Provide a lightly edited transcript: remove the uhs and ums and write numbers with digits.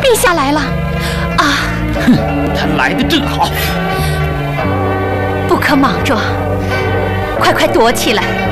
陛下来了！啊！ 哼，他来得正好。 不可莽撞，快躲起来！